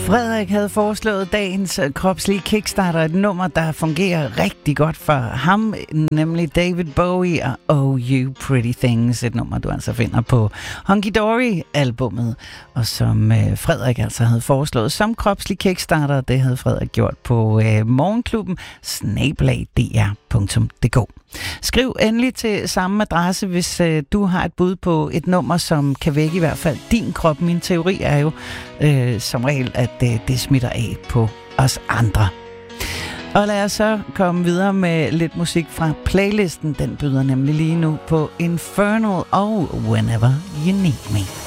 Frederik havde foreslået dagens kropslige kickstarter, et nummer, der fungerer rigtig godt for ham, nemlig David Bowie og Oh You Pretty Things, et nummer, du altså finder på Hunky Dory-albummet, og som Frederik altså havde foreslået som kropslig kickstarter. Det havde Frederik gjort på morgenklubben @dr.dk. Skriv endelig til samme adresse, hvis du har et bud på et nummer, som kan vække i hvert fald din krop. Min teori er jo som regel, at det smitter af på os andre. Og lad os så komme videre med lidt musik fra playlisten. Den byder nemlig lige nu på Infernal og Whenever You Need Me.